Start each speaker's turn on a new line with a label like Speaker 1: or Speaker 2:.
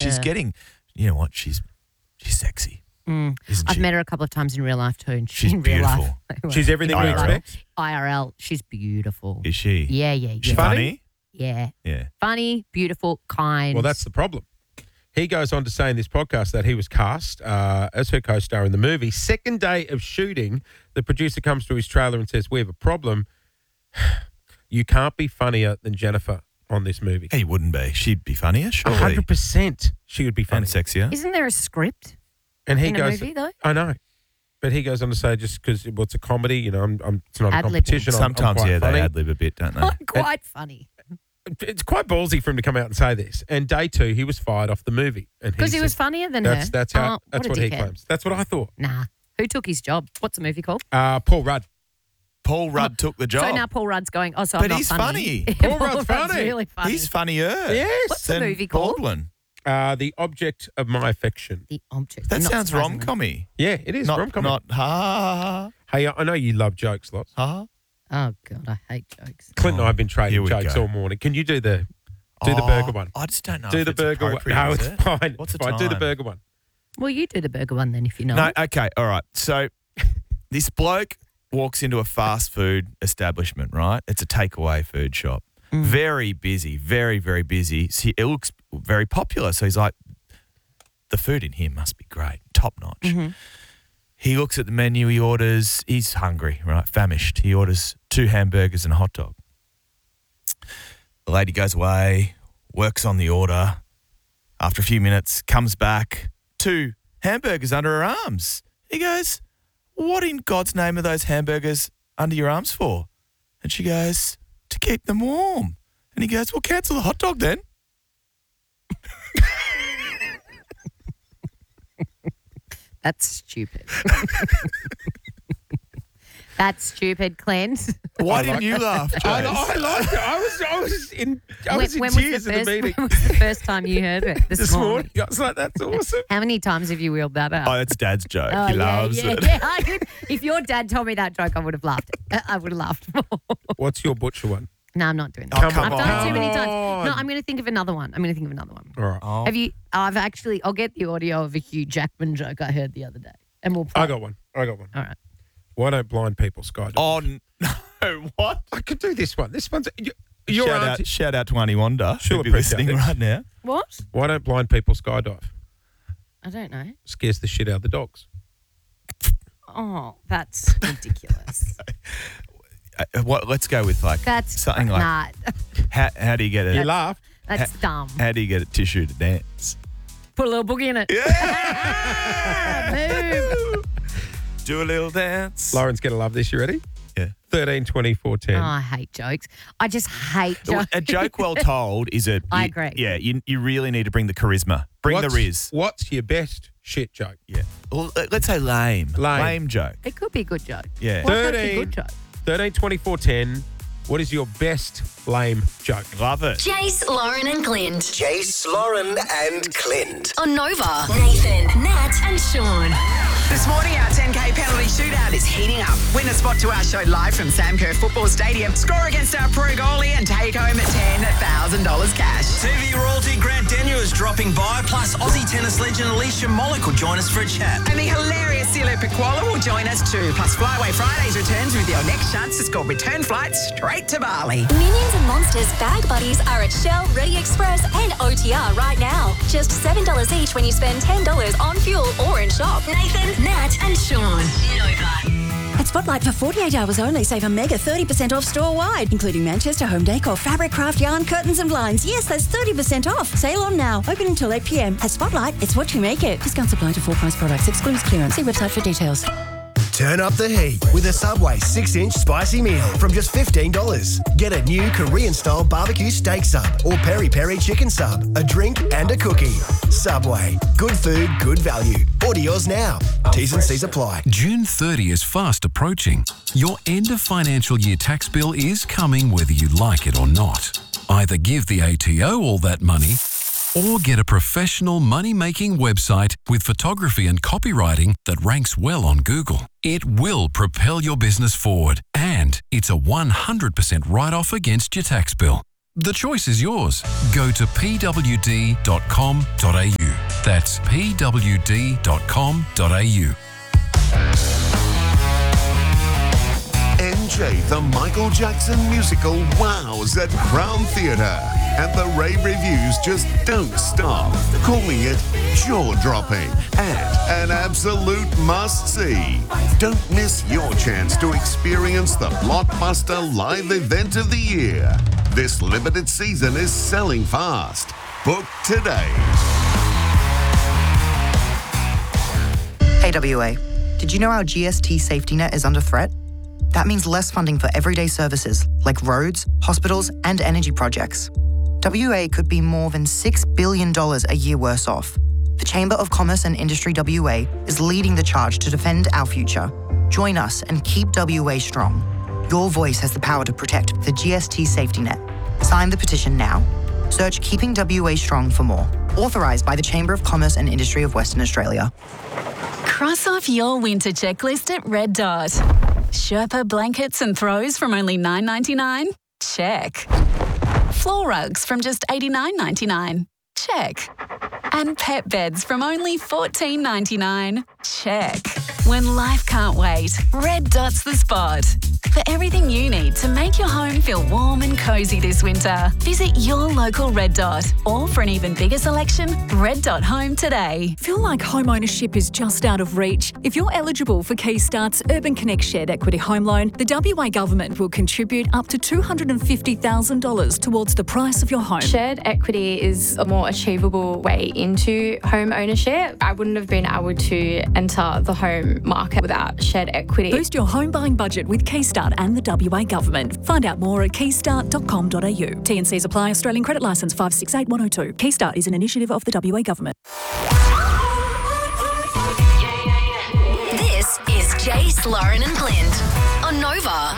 Speaker 1: she's getting, you know what, she's sexy. Isn't
Speaker 2: I've
Speaker 1: she?
Speaker 2: met her a couple of times in real life too. And
Speaker 1: She's
Speaker 2: in real
Speaker 1: beautiful.
Speaker 2: life.
Speaker 3: She's everything we
Speaker 1: IRL.
Speaker 3: expect.
Speaker 2: IRL, she's beautiful.
Speaker 1: Is she?
Speaker 2: Yeah.
Speaker 1: She funny?
Speaker 2: Yeah.
Speaker 1: Yeah.
Speaker 2: Funny, beautiful, kind.
Speaker 3: Well, that's the problem. He goes on to say in this podcast that he was cast as her co-star in the movie. Second day of shooting, the producer comes to his trailer and says, "We have a problem. You can't be funnier than Jennifer on this movie."
Speaker 1: He wouldn't be. She'd be funnier, surely.
Speaker 3: 100% she would be funny.
Speaker 1: And sexier.
Speaker 2: Isn't there a script
Speaker 3: And he
Speaker 2: in
Speaker 3: goes,
Speaker 2: a movie though?
Speaker 3: I know. But he goes on to say, just because it's a comedy, you know, it's not a
Speaker 2: Ad-libbing.
Speaker 3: competition. I'm
Speaker 1: Sometimes,
Speaker 3: quite
Speaker 1: yeah,
Speaker 3: funny.
Speaker 1: they ad-lib a bit, don't they?
Speaker 2: Quite funny.
Speaker 3: It's quite ballsy for him to come out and say this. And day 2, he was fired off the movie.
Speaker 2: Because he was funnier than her.
Speaker 3: That's how. That's what he
Speaker 2: dickhead.
Speaker 3: claims. That's what I thought.
Speaker 2: Nah. Who took his job? What's the movie called?
Speaker 3: Paul Rudd.
Speaker 1: Paul Rudd took the job.
Speaker 2: So now Paul Rudd's going, oh, so
Speaker 1: But
Speaker 2: I'm not
Speaker 1: he's
Speaker 2: funny.
Speaker 1: funny.
Speaker 3: Paul Rudd's funny.
Speaker 2: really funny.
Speaker 1: He's funnier.
Speaker 3: Yes.
Speaker 2: What's the
Speaker 1: than
Speaker 2: movie called?
Speaker 1: Baldwin.
Speaker 3: The Object of My Affection.
Speaker 2: The Object.
Speaker 1: That
Speaker 2: Not
Speaker 1: sounds
Speaker 2: surprisingly.
Speaker 1: rom-commy.
Speaker 3: Yeah, it is
Speaker 1: Not
Speaker 3: rom-com.
Speaker 1: ha ha
Speaker 3: Hey, I know you love jokes lots.
Speaker 1: ha.
Speaker 2: Oh, God, I hate jokes.
Speaker 3: Clint and I have been
Speaker 1: Here
Speaker 3: trading
Speaker 1: we
Speaker 3: jokes
Speaker 1: go.
Speaker 3: all morning. Can you do the burger one?
Speaker 1: I just don't know.
Speaker 3: Do
Speaker 1: if
Speaker 3: the
Speaker 1: it's
Speaker 3: burger one.
Speaker 1: appropriate,
Speaker 3: No,
Speaker 1: is
Speaker 3: it's
Speaker 1: it?
Speaker 3: fine.
Speaker 1: What's
Speaker 3: It's
Speaker 1: the
Speaker 3: fine. Do the
Speaker 1: time?
Speaker 3: burger one.
Speaker 2: Well, you do the burger one then if you know.
Speaker 1: No,
Speaker 2: it.
Speaker 1: okay, all right. So this bloke walks into a fast food establishment, right? It's a takeaway food shop. Very busy, very, very busy. See, it looks very popular. So he's like, the food in here must be great, top notch. He looks at the menu, he orders, he's hungry, right? Famished. He orders 2 hamburgers and a hot dog. The lady goes away, works on the order. After a few minutes, comes back, 2 hamburgers under her arms. He goes, what in God's name are those hamburgers under your arms for? And she goes, to keep them warm. And he goes, well, cancel the hot dog then.
Speaker 2: That's stupid. That's stupid, Clint.
Speaker 1: Why didn't you laugh,
Speaker 3: I
Speaker 1: Jace?
Speaker 3: liked it. I was in
Speaker 2: When
Speaker 3: tears in the meeting
Speaker 2: when was the first time you heard it?
Speaker 3: this morning. I was like, that's awesome.
Speaker 2: How many times have you wheeled that out?
Speaker 1: Oh, that's Dad's joke.
Speaker 2: Oh,
Speaker 1: He loves it.
Speaker 2: Yeah. I could, if your dad told me that joke, I would have laughed. I would have laughed more.
Speaker 3: What's your butcher one?
Speaker 2: No, I'm not doing that.
Speaker 1: Oh, come
Speaker 2: I've done it too many
Speaker 3: on.
Speaker 2: times. No, I'm going to think of another one.
Speaker 3: All right.
Speaker 1: Oh.
Speaker 2: Have you? I'll get the audio of a Hugh Jackman joke I heard the other day, and we'll play.
Speaker 3: I got one.
Speaker 2: All right.
Speaker 3: Why don't blind people skydive?
Speaker 1: Oh, no, what?
Speaker 3: I could do this one. This one's your auntie.
Speaker 1: Shout out to Auntie Wanda.
Speaker 3: She'll
Speaker 1: She'll be
Speaker 3: appreciate
Speaker 1: listening
Speaker 3: this.
Speaker 1: right now.
Speaker 2: What?
Speaker 3: Why don't blind people skydive?
Speaker 2: I don't know.
Speaker 3: Scares the shit out of the dogs.
Speaker 2: Oh, that's ridiculous.
Speaker 1: Let's go with like
Speaker 2: That's
Speaker 1: something like
Speaker 2: nah.
Speaker 1: how do you get
Speaker 3: You
Speaker 1: it?
Speaker 3: laughed.
Speaker 2: That's dumb.
Speaker 1: How do you get a tissue to dance?
Speaker 2: Put a little boogie in it. Move.
Speaker 1: Do a little dance.
Speaker 3: Lauren's going to love this. You ready?
Speaker 1: Yeah.
Speaker 3: 13, 24, 10.
Speaker 2: Oh, I hate jokes. I just hate jokes.
Speaker 1: A joke well told is a.
Speaker 2: I agree.
Speaker 1: Yeah, you really need to bring the charisma. Bring the riz.
Speaker 3: What's your best shit joke?
Speaker 1: Yeah. Well, let's say lame.
Speaker 3: Lame.
Speaker 1: joke.
Speaker 2: It could be a good joke.
Speaker 1: Yeah.
Speaker 2: Why can't it be a
Speaker 3: 13.
Speaker 2: good joke?
Speaker 3: 13, 24, 10. What is your best lame joke?
Speaker 1: Love it.
Speaker 4: Jace, Lauren and Clint.
Speaker 5: Jace, Lauren and Clint.
Speaker 4: On Nova. Nathan, Nat and Sean.
Speaker 6: This morning, our 10K penalty shootout is heating up. Win a spot to our show live from Sam Kerr Football Stadium. Score against our pro goalie and take home $10,000 cash.
Speaker 7: TV royalty Grant Denyer is dropping by, plus Aussie tennis legend Alicia Molik will join us for a chat.
Speaker 6: And the hilarious Silo Piquola will join us too. Plus, Flyway Fridays returns with your next chance to score return flights straight to Bali.
Speaker 4: Minions and Monsters Bag Buddies are at Shell, Ready Express and OTR right now. Just $7 each when you spend $10 on fuel or in shop. Nathan, Nat and Sean. Nova.
Speaker 8: At Spotlight for 48 hours only, save a mega 30% off store-wide, including Manchester Home Decor, fabric, craft, yarn, curtains and blinds. Yes, that's 30% off. Sale on now. Open until 8 p.m. At Spotlight, it's what you make it. Discounts apply to full-price products. Excludes clearance. See website for details.
Speaker 5: Turn up the heat with a Subway 6-inch spicy meal from just $15. Get a new Korean-style barbecue steak sub or peri-peri chicken sub, a drink and a cookie. Subway. Good food, good value. Order yours now. T's and C's apply.
Speaker 9: June 30 is fast approaching. Your end of financial year tax bill is coming whether you like it or not. Either give the ATO all that money or get a professional money-making website with photography and copywriting that ranks well on Google. It will propel your business forward, and it's a 100% write-off against your tax bill. The choice is yours. Go to pwd.com.au. That's pwd.com.au.
Speaker 10: NJ, the Michael Jackson musical wows at Crown Theatre. And the rave reviews just don't stop, calling it jaw-dropping and an absolute must-see. Don't miss your chance to experience the blockbuster live event of the year. This limited season is selling fast. Book today.
Speaker 11: Hey WA, did you know our GST safety net is under threat? That means less funding for everyday services like roads, hospitals, and energy projects. WA could be more than $6 billion a year worse off. The Chamber of Commerce and Industry WA is leading the charge to defend our future. Join us and keep WA strong. Your voice has the power to protect the GST safety net. Sign the petition now. Search Keeping WA Strong for more. Authorised by the Chamber of Commerce and Industry of Western Australia.
Speaker 12: Cross off your winter checklist at Red Dot. Sherpa blankets and throws from only $9.99? Check. Floor rugs from just $89.99? Check. And pet beds from only $14.99? Check. When life can't wait, Red Dot's the spot. For everything you need to make your home feel warm and cosy this winter, visit your local Red Dot. Or for an even bigger selection, Red Dot Home today.
Speaker 13: Feel like home ownership is just out of reach? If you're eligible for Keystart's Urban Connect Shared Equity Home Loan, the WA Government will contribute up to $250,000 towards the price of your home.
Speaker 14: Shared equity is a more achievable way into home ownership. I wouldn't have been able to enter the home market without shared equity.
Speaker 13: Boost your home buying budget with Keystart and the WA Government. Find out more at keystart.com.au. T&Cs apply. Australian Credit Licence 568102. Keystart is an initiative of the WA Government.
Speaker 4: This is Jace, Lauren and Blind on Nova.